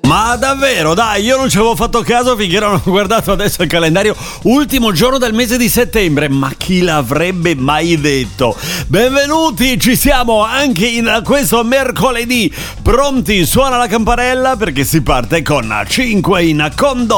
Ma davvero, dai, io non ci avevo fatto caso finché non ho guardato adesso il calendario. Ultimo giorno del mese di settembre, ma chi l'avrebbe mai detto? Benvenuti, ci siamo anche in questo mercoledì. Pronti? Suona la campanella perché si parte con 5 in Condotto.